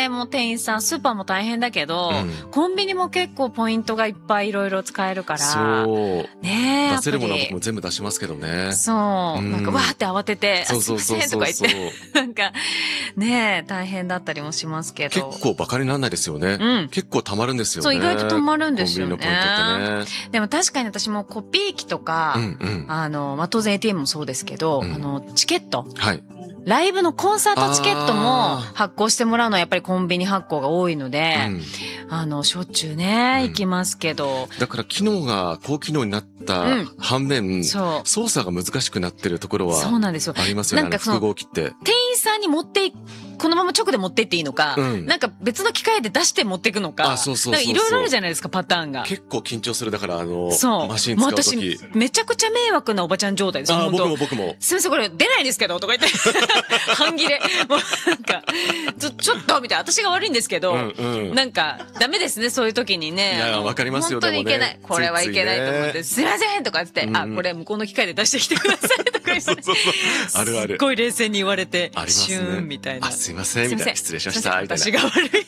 店も店員さん、スーパーも大変だけど、コンビニも結構ポイントがいっぱいいろいろ使えるから。 そう。 ねえ。 出せるものは僕も全部出しますけどね。 そう。なんかわーって慌てて、すいませんとか言って、なんか、ねえ、大変だったりもしますけど。 結構バカにならないですよね。結構溜まるんですよね。 そう、意外と溜まるんですよね。 コンビニのポイントってね。 でも確かに私もコピー機とか、当然 ATM もそうですけど、チケット。 はい。 ライブのコンサートチケットも発行してもらうのはやっぱりコンビニ発行が多いので、しょっちゅうね、行きますけど。 だから機能が高機能になった反面、操作が難しくなってるところはありますよね、複合機って。 店員さんにこのまま直で持ってっていいのか、なんか別の機械で出して持っていくのか、いろいろあるじゃないですか、パターンが。 結構緊張する、だからマシン使うとき。 私、めちゃくちゃ迷惑なおばちゃん状態ですよ、 僕も。 すみません、これ出ないですけど、とか言って。半切れ。もうなんか、ちょっと、みたいな。私が悪いんですけど、なんか、ダメですね、そういう時にね。 いや、わかりますよ、 本当にいけない。これはいけないと思って、すいませんとか言って、これ向こうの機械で出してきてくださいとか言って。 あるある。 すっごい冷静に言われて、シューンみたいな。 すいません、みたいな。失礼しました、みたいな。 私が悪いです。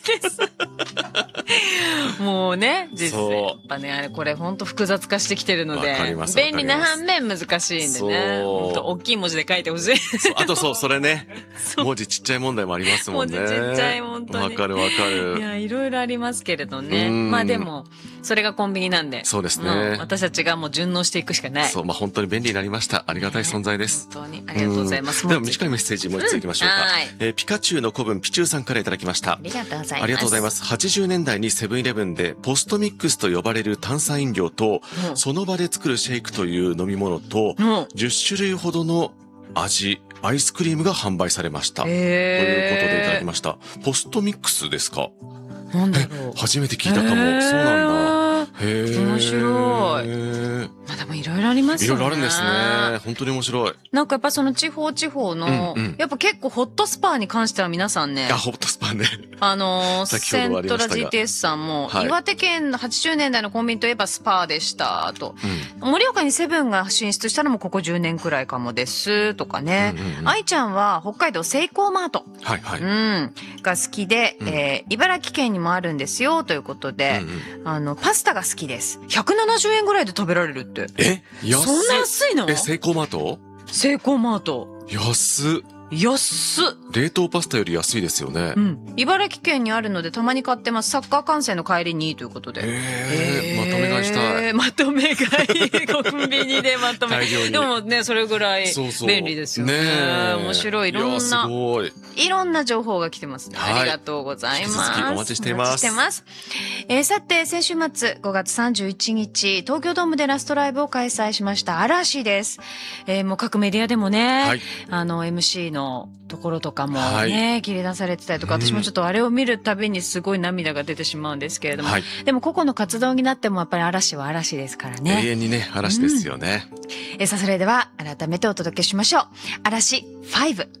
もうね、実際。やっぱね、これ本当複雑化してきてるので、便利な反面難しいんでね。本当大きい文字で書いてほしい。 あとそれね。文字ちっちゃい問題もありますもんね。 文字ちっちゃい、本当に。 わかる。 いや、いろいろありますけれどね。まあでも、それがコンビニなんで。 そうですね。 私たちがもう順応していくしかない。 そう、本当に便利になりました。ありがたい存在です。 本当にありがとうございます。 では短いメッセージもう一ついきましょうか。ピカチュウの子分ピチュウさんからいただきました。 ありがとうございます。 ありがとうございます。80年代にセブンイレブンでポストミックスと呼ばれる炭酸飲料と、その場で作るシェイクという飲み物と、10種類ほどの味、アイスクリームが販売されました。ということでいただきました。ポストミックスですか？ なんだろう。 初めて聞いたかも。そうなんだ。 面白い。まあでもいろいろありますよね。 いろいろあるんですね。本当に面白い。 なんかやっぱその地方の、やっぱ結構ホットスパーに関しては皆さんね。 ホットスパーね。 セントラ GTS さんも、岩手県の80年代のコンビニといえばスパーでしたと。盛岡にセブンが進出したのもここ10年くらいかもですとかね。愛ちゃんは北海道セイコーマート。が好きで、茨城県にもあるんですよということで、パスタが好きです。170円ぐらいで食べられるって。そんな安いの？ セイコーマート？ セイコーマート。 安っ。冷凍パスタより安いですよね。 茨城県にあるのでたまに買ってます。サッカー観戦の帰りにということで。 まとめ買いしたい。 まとめ買い。コンビニでまとめ。でもね、それぐらい便利ですよね。面白い。いろんな情報が来てますね。ありがとうございます。 引き続きお待ちしています。 さて、先週末5月31日、東京ドームでラストライブを開催しました嵐です。もう各メディアでもね、MC のところとかもね、切り出されてたりとか、私もちょっとあれを見るたびにすごい涙が出てしまうんですけれども、でも個々の活動になってもやっぱり嵐は嵐ですからね。 永遠にね、嵐ですよね。 さあ、それでは改めてお届けしましょう。嵐5。